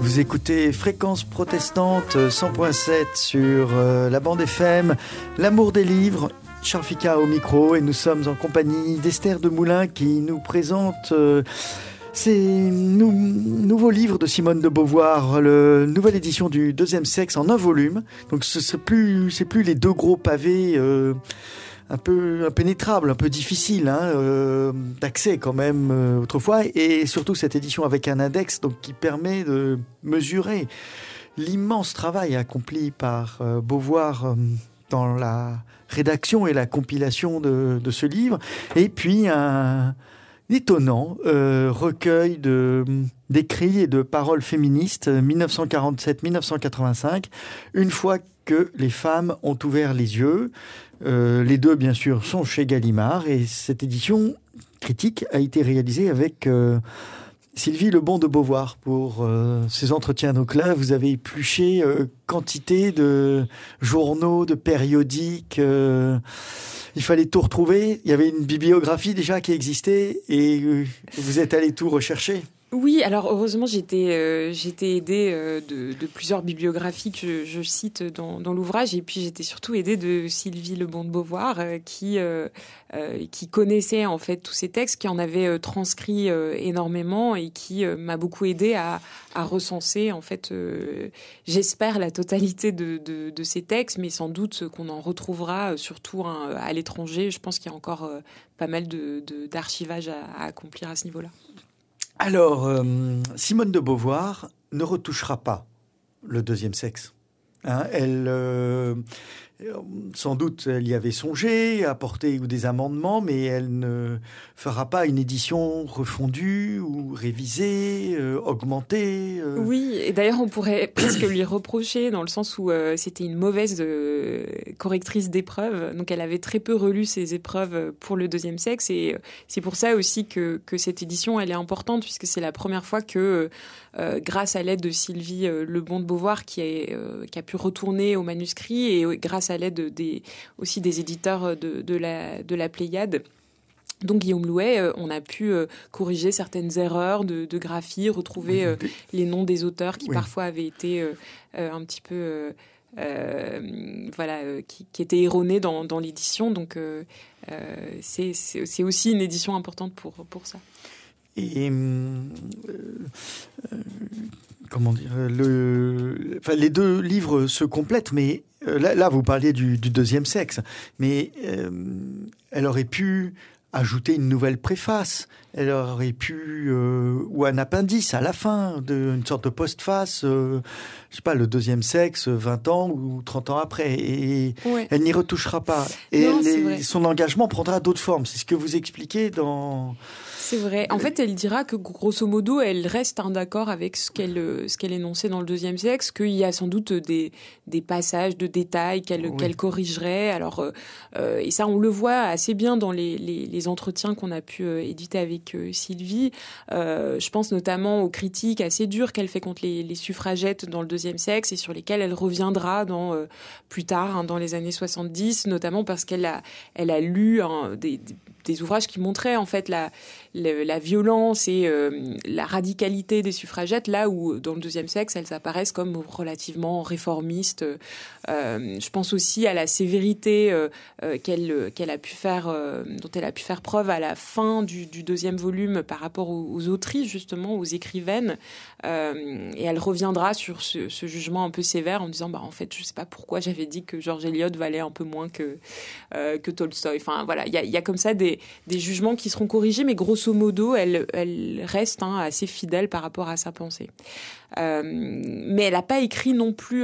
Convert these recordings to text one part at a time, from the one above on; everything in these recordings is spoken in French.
Vous écoutez Fréquence Protestante 100.7 sur la bande FM, l'amour des livres, Charles Ficard au micro, et nous sommes en compagnie d'Esther Demoulin qui nous présente ces nouveaux livres de Simone de Beauvoir, la nouvelle édition du Deuxième Sexe en un volume. Donc c'est plus les deux gros pavés un peu impénétrables, un peu difficiles d'accès quand même autrefois, et surtout cette édition avec un index donc qui permet de mesurer l'immense travail accompli par Beauvoir dans la rédaction et la compilation de ce livre, et puis un étonnant recueil d'écrits et de paroles féministes 1947-1985, une fois que les femmes ont ouvert les yeux. Les deux, bien sûr, sont chez Gallimard, et cette édition critique a été réalisée avec Sylvie Lebon de Beauvoir pour ces entretiens. Donc là, vous avez épluché quantité de journaux, de périodiques. Il fallait tout retrouver. Il y avait une bibliographie déjà qui existait, et vous êtes allé tout rechercher. Oui, alors heureusement j'étais aidée de plusieurs bibliographies que je cite dans l'ouvrage, et puis j'étais surtout aidée de Sylvie Lebon de Beauvoir qui connaissait en fait tous ces textes, qui en avait transcrit énormément, et qui m'a beaucoup aidée à recenser en fait j'espère la totalité de ces textes, mais sans doute qu'on en retrouvera surtout à l'étranger. Je pense qu'il y a encore pas mal d'archivage à accomplir à ce niveau-là. Alors, Simone de Beauvoir ne retouchera pas le deuxième sexe. Elle, sans doute, elle y avait songé, apporté des amendements, mais elle ne fera pas une édition refondue ou révisée, augmentée. Oui, et d'ailleurs, on pourrait presque lui reprocher, dans le sens où c'était une mauvaise correctrice d'épreuves. Donc, elle avait très peu relu ses épreuves pour le deuxième sexe, et c'est pour ça aussi que cette édition, elle est importante, puisque c'est la première fois que, grâce à l'aide de Sylvie Lebon de Beauvoir, qui a pu retourner au manuscrit, et grâce à l'aide aussi des éditeurs de la Pléiade, donc Guillaume Louet, on a pu corriger certaines erreurs de graphie, retrouver les noms des auteurs qui parfois avaient été un petit peu qui étaient erronés dans l'édition. Donc c'est aussi une édition importante pour ça. Et comment dire, les deux livres se complètent, mais là vous parliez du deuxième sexe, mais elle aurait pu ajouter une nouvelle préface, elle aurait pu ou un appendice à la fin, une sorte de postface, je sais pas, le deuxième sexe 20 ans ou 30 ans après, et elle n'y retouchera pas, et son engagement prendra d'autres formes. C'est ce que vous expliquez dans... C'est vrai. En fait, elle dira que, grosso modo, elle reste d'accord avec ce qu'elle énonçait dans le deuxième sexe, qu'il y a sans doute des passages de détails qu'elle corrigerait. Alors, et ça, on le voit assez bien dans les entretiens qu'on a pu éditer avec Sylvie. Je pense notamment aux critiques assez dures qu'elle fait contre les suffragettes dans le deuxième sexe, et sur lesquelles elle reviendra plus tard, dans les années 70, notamment parce qu'elle a lu des ouvrages qui montraient en fait la violence et la radicalité des suffragettes, là où dans le deuxième sexe elles apparaissent comme relativement réformistes. Je pense aussi à la sévérité qu'elle a pu faire, dont elle a pu faire preuve à la fin du deuxième volume par rapport aux autrices, justement, aux écrivaines, et elle reviendra sur ce jugement un peu sévère en disant en fait je sais pas pourquoi j'avais dit que George Eliot valait un peu moins que Tolstoï. Enfin voilà, il y a comme ça des jugements qui seront corrigés, mais grosso modo, elle reste assez fidèle par rapport à sa pensée. Mais elle n'a pas écrit non plus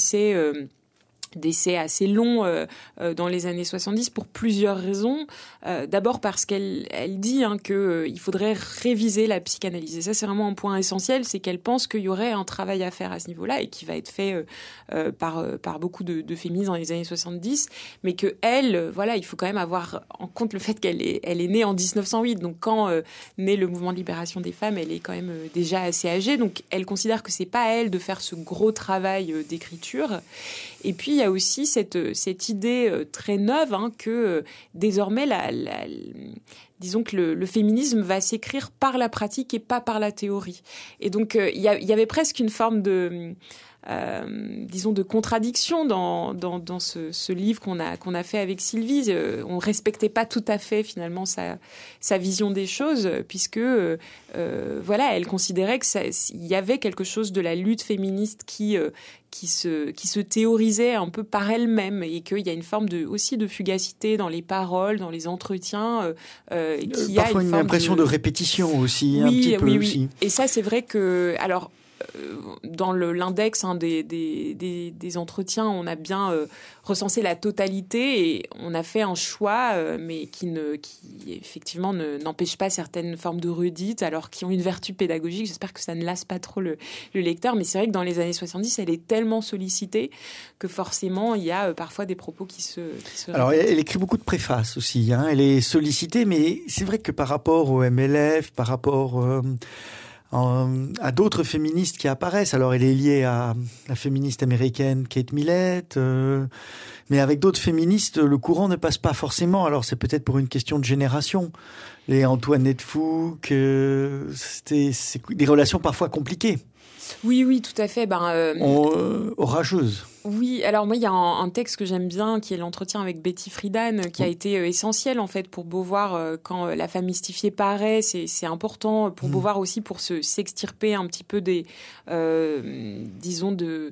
d'essais assez longs dans les années 70 pour plusieurs raisons. D'abord parce qu'elle dit qu'il faudrait réviser la psychanalyse. Et ça, c'est vraiment un point essentiel, c'est qu'elle pense qu'il y aurait un travail à faire à ce niveau-là, et qui va être fait par beaucoup de féministes dans les années 70, mais que elle, il faut quand même avoir en compte le fait qu'elle est née en 1908. Donc quand naît le mouvement de libération des femmes, elle est quand même déjà assez âgée. Donc elle considère que c'est pas à elle de faire ce gros travail d'écriture. Et puis il y a aussi cette idée très neuve que désormais disons que le féminisme va s'écrire par la pratique et pas par la théorie. Et donc, il y avait presque une forme de... disons de contradiction dans ce livre qu'on a fait avec Sylvie. On respectait pas tout à fait finalement sa vision des choses, puisque voilà, elle considérait que il y avait quelque chose de la lutte féministe qui se théorisait un peu par elle-même, et qu'il y a une forme aussi de fugacité dans les paroles, dans les entretiens, parfois une impression de répétition aussi, un petit peu aussi. Et ça, c'est vrai que alors dans l'index des entretiens, on a bien recensé la totalité, et on a fait un choix, mais qui effectivement n'empêche pas certaines formes de redites, alors qui ont une vertu pédagogique. J'espère que ça ne lasse pas trop le lecteur, mais c'est vrai que dans les années 70, elle est tellement sollicitée que forcément, il y a parfois des propos qui se Alors, elle écrit beaucoup de préfaces aussi, hein. Elle est sollicitée, mais c'est vrai que par rapport au MLF, par rapport... à d'autres féministes qui apparaissent. Alors, elle est liée à la féministe américaine Kate Millett, mais avec d'autres féministes, le courant ne passe pas forcément. Alors, c'est peut-être pour une question de génération. Les Antoinette Fouque, c'est des relations parfois compliquées. Oui, tout à fait. Orageuse. Oui, alors moi, il y a un texte que j'aime bien, qui est l'entretien avec Betty Friedan, qui a été essentiel en fait pour Beauvoir quand La femme mystifiée paraît. C'est important pour Beauvoir aussi, pour s'extirper un petit peu des, disons de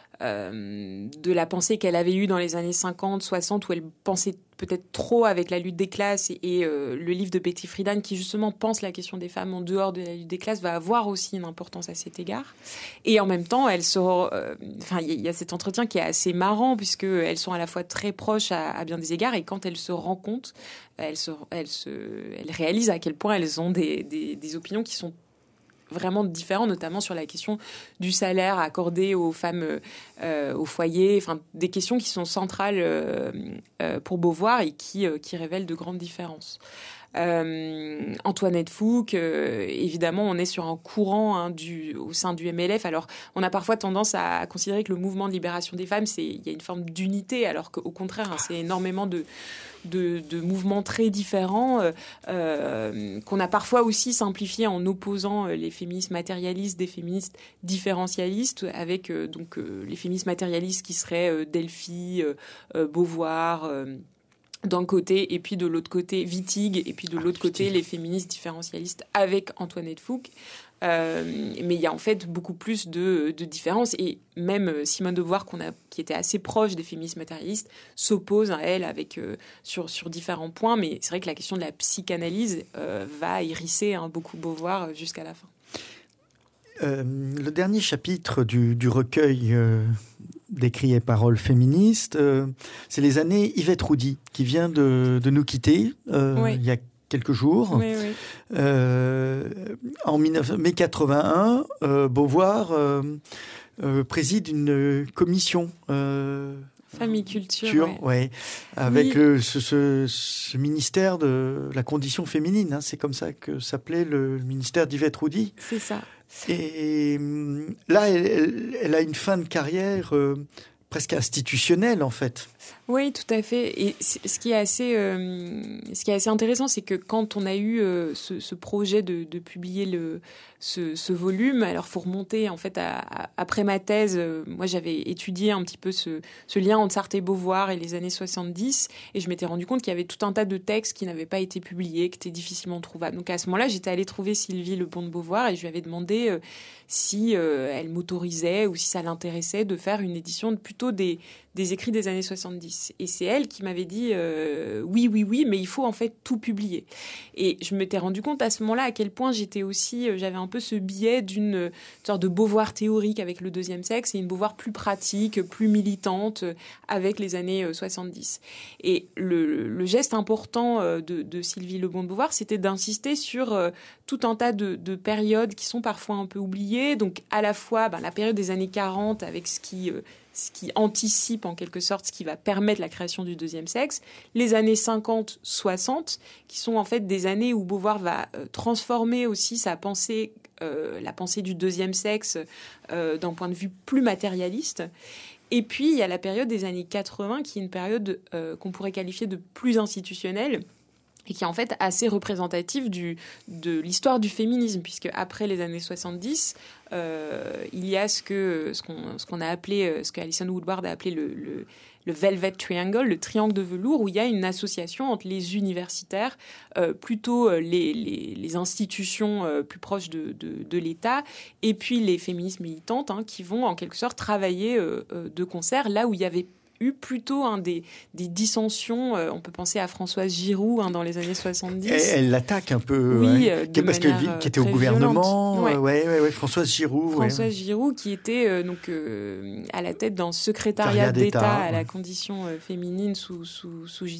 la pensée qu'elle avait eue dans les années 50, 60, où elle pensait peut-être trop avec la lutte des classes, et le livre de Betty Friedan, qui justement pense la question des femmes en dehors de la lutte des classes, va avoir aussi une importance à cet égard. Et en même temps, il y a cet entretien qui est assez marrant, puisqu'elles sont à la fois très proches à bien des égards, et quand elles se rencontrent, elles réalisent à quel point elles ont des opinions qui sont vraiment différents, notamment sur la question du salaire accordé aux femmes au foyer, enfin des questions qui sont centrales pour Beauvoir, et qui révèlent de grandes différences. Antoinette Fouque, évidemment, on est sur un courant au sein du MLF. Alors, on a parfois tendance à considérer que le mouvement de libération des femmes, il y a une forme d'unité, alors qu'au contraire, c'est énormément de mouvements très différents, qu'on a parfois aussi simplifié en opposant les féministes matérialistes des féministes différentialistes, avec les féministes matérialistes qui seraient Delphi, Beauvoir, d'un côté, et puis de l'autre côté Wittig, et puis de l'autre côté les féministes différentialistes avec Antoinette Fouque. Mais il y a en fait beaucoup plus de différences, et même Simone de Beauvoir, qui était assez proche des féministes matérialistes, s'oppose à elle sur différents points. Mais c'est vrai que la question de la psychanalyse va hérisser beaucoup Beauvoir jusqu'à la fin. Le dernier chapitre du recueil d'écrits et paroles féministes, c'est les années Yvette Roudy, qui vient de nous quitter il y a quelques jours. Oui. En mai 81, Beauvoir préside une commission Famille Culture, avec ce ministère de la condition féminine, hein, c'est comme ça que s'appelait le ministère d'Yvette Roudy. C'est ça. Et là, elle a une fin de carrière presque institutionnelle, en fait. Oui, tout à fait. Et ce qui est assez intéressant, c'est que quand on a eu ce projet de publier ce volume, alors faut remonter en fait après ma thèse. Moi, j'avais étudié un petit peu ce lien entre Sartre et Beauvoir et les années 70, et je m'étais rendu compte qu'il y avait tout un tas de textes qui n'avaient pas été publiés, qui étaient difficilement trouvables. Donc à ce moment-là, j'étais allée trouver Sylvie Le Bon de Beauvoir, et je lui avais demandé si elle m'autorisait ou si ça l'intéressait de faire une édition plutôt des écrits des années 70. Et c'est elle qui m'avait dit oui, mais il faut en fait tout publier. Et je m'étais rendu compte à ce moment-là à quel point j'avais un peu ce biais d'une sorte de Beauvoir théorique avec le deuxième sexe, et une Beauvoir plus pratique, plus militante avec les années 70. Et le geste important de Sylvie Le Bon de Beauvoir, c'était d'insister sur tout un tas de périodes qui sont parfois un peu oubliées. Donc à la fois la période des années 40 avec ce qui anticipe en quelque sorte ce qui va permettre la création du deuxième sexe, les années 50-60, qui sont en fait des années où Beauvoir va transformer aussi sa pensée, la pensée du deuxième sexe d'un point de vue plus matérialiste. Et puis il y a la période des années 80, qui est une période qu'on pourrait qualifier de plus institutionnelle, et qui est en fait assez représentatif de l'histoire du féminisme, puisque après les années 70, il y a ce qu'on a appelé, ce qu'Alison Woodward a appelé le Velvet Triangle, le triangle de velours, où il y a une association entre les universitaires, plutôt les institutions plus proches de l'État, et puis les féministes militantes, qui vont en quelque sorte travailler de concert, là où il y avait eu plutôt des dissensions. On peut penser à Françoise Giroud dans les années 70. Elle l'attaque un peu, oui, qui était au gouvernement. Ouais. Françoise Giroud. Françoise Giroud, qui était à la tête d'un secrétariat d'État à la condition féminine sous